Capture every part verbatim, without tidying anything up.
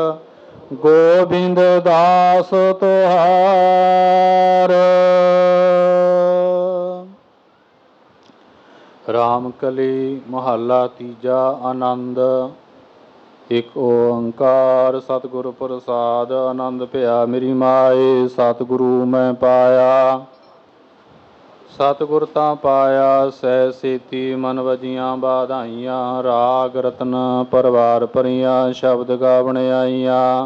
ਗੋਬਿੰਦ ਦਾਸ ਤੁਹਾਰ। ਰਾਮ ਕਲੀ ਮਹੱਲਾ ਤੀਜਾ। ਆਨੰਦ। ਇਕ ਓੰਕਾਰ ਸਤਿਗੁਰ ਪ੍ਰਸਾਦ। ਆਨੰਦ ਭਿਆ ਮੇਰੀ ਮਾਏ, ਸਤਿਗੁਰੂ ਮੈਂ ਪਾਇਆ। ਸਤਿਗੁਰ ਤਾਂ ਪਾਇਆ ਸਹਿ ਸੇਤੀ, ਮਨ ਵਜੀਆਂ ਬਾਧਾਈਆਂ। ਰਾਗ ਰਤਨ ਪਰਵਾਰ ਭਰੀਆਂ, ਸ਼ਬਦ ਗਾਵਣ ਆਈਆਂ।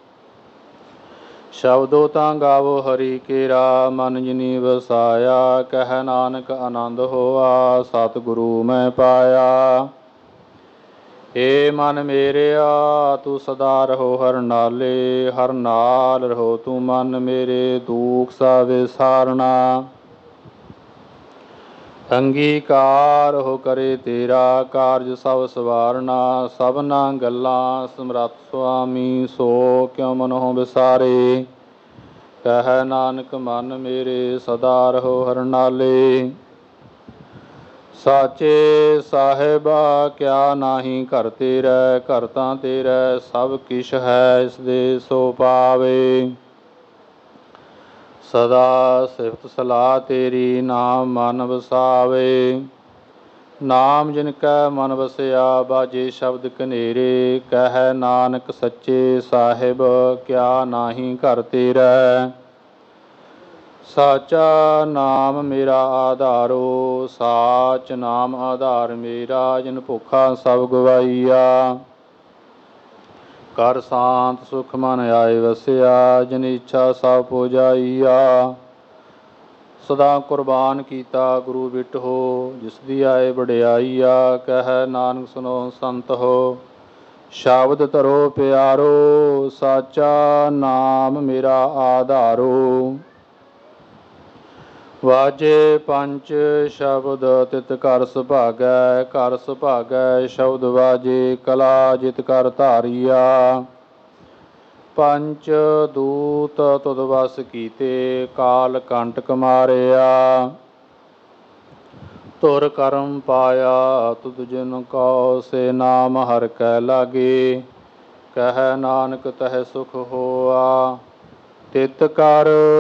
ਸ਼ਬਦੋ ਤਾਂ ਗਾਵੋ ਹਰੀ ਕੇਰਾ, ਮਨ ਜਿਨੀ ਵਸਾਇਆ। ਕਹਿ ਨਾਨਕ ਆਨੰਦ ਹੋਆ, ਸਤਿਗੁਰੂ ਮੈਂ ਪਾਇਆ। ਏ ਮਨ ਮੇਰਿਆ ਤੂੰ ਸਦਾ ਰਹੋ ਹਰ ਨਾਲੇ, ਹਰ ਨਾਲ ਰਹੋ ਤੂੰ ਮਨ ਮੇਰੇ, ਦੁਖ ਸਭ ਵਿਸਾਰਨਾ। ਅੰਗੀਕਾਰ ਹੋ ਕਰੇ ਤੇਰਾ, ਕਾਰਜ ਸਭ ਸਵਾਰਨਾ। ਸਭਨਾ ਗੱਲਾਂ ਸਮਰੱਥ ਸੁਆਮੀ, ਸੋ ਕਿਉ ਮਨਹੁ ਵਿਸਾਰੇ। ਕਹਿ ਨਾਨਕ ਮਨ ਮੇਰੇ ਸਦਾ ਰਹੋ ਹਰ ਨਾਲੇ। ਸਾਚੇ ਸਾਹਿਬਾ ਕਿਆ ਨਾਹੀ ਘਰ ਤੇਰੈ, ਘਰ ਤਾਂ ਤੇਰੈ ਸਭ ਕਿਛ ਹੈ, ਇਸ ਦੇ ਸੋ ਪਾਵੇ। ਸਦਾ ਸਿਫਤ ਸਲਾਹ ਤੇਰੀ, ਨਾਮ ਮਨ ਵਸਾਵੇ। ਨਾਮ ਜਿਨ ਕੈ ਮਨ ਵਸਿਆ, ਬਾਜੇ ਸ਼ਬਦ ਕਨੇਰੇ। ਕਹਿ ਨਾਨਕ ਸੱਚੇ ਸਾਹਿਬ ਕਿਆ ਨਾਹੀ ਘਰ ਤੇਰੈ। ਸਾਚਾ ਨਾਮ ਮੇਰਾ ਆਧਾਰੋ, ਸਾਚ ਨਾਮ ਆਧਾਰ ਮੇਰਾ। ਜਿਨ ਭੁੱਖਾ ਸਭ ਗਵਾਈਆ, ਕਰ ਸ਼ਾਂਤ ਸੁਖ ਮਨ ਆਏ ਵਸਿਆ। ਜਿਨ ਇੱਛਾ ਸਭ ਪੁਜਾਈਆ, ਸਦਾ ਕੁਰਬਾਨ ਕੀਤਾ ਗੁਰੂ ਬਿਟਹੁ। ਜਿਸ ਦੀ ਆਏ ਵਡਿਆਈਆ, ਕਹਿ ਨਾਨਕ ਸੁਨੋ ਸੰਤ ਹੋ, ਸ਼ਬਦ ਧਰੋ ਪਿਆਰੋ। ਸਾਚਾ ਨਾਮ ਮੇਰਾ ਆਧਾਰੋ। ਵਾਜੇ ਪੰਚ ਸ਼ਬਦ ਤਿਤ ਕਰ ਸੁਭਾਗੈ, ਕਰ ਸੁਭਾਗੈ ਸ਼ਬਦ ਵਾਜੇ। ਕਲਾ ਜਿਤ ਕਰ ਧਾਰੀਆ, ਪੰਚ ਦੂਤ ਤੁਧ ਵਸ ਕੀਤੇ। ਕਾਲ ਕੰਟਕ ਮਾਰਿਆ, ਧੁਰ ਕਰਮ ਪਾਇਆ। ਤੁਧ ਜਿਨ ਕਉ ਸੇ ਨਾਮ ਹਰਿ ਕੈ ਲਾਗੇ। ਕਹਿ ਨਾਨਕ ਤਹਿ ਸੁਖ ਹੋਆ, ਤਿਤ ਕਰ